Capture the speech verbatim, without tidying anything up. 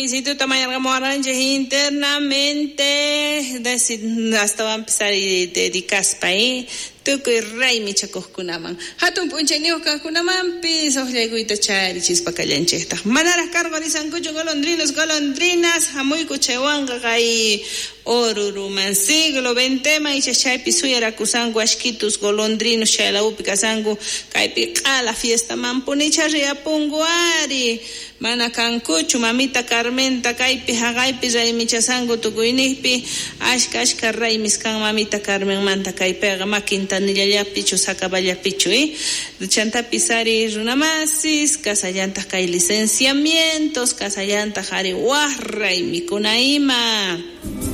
Instituto Mayorga Orange internamente decir hasta va a empezar y dedicas pa ahí tukuy raymi chakuqkunaman hatun p'unchayniuq kaqkunaman pisos llaykuyta chari chispakallanchistaj manaras cargo risankuchu golondrinos golondrinas hamuyku chaywanqa kay oruruman siglo veinteman ishachaypi suyarakusanku ashkitus golondrinos chaylawpi kasanku kaypi q'ala fiestaman punicha riyapunku ari mana kankuchu mamita Carmenta kaypi haqaypi raymichasanku tukuyniypi ashka ashka raymis kan mamita Carmen manta kaypiqa makinta nillallapi chusakaballapichu eh chantapi sari runamasis kasallanta kay licenciamientos kasallanta hari waqray mikuna ima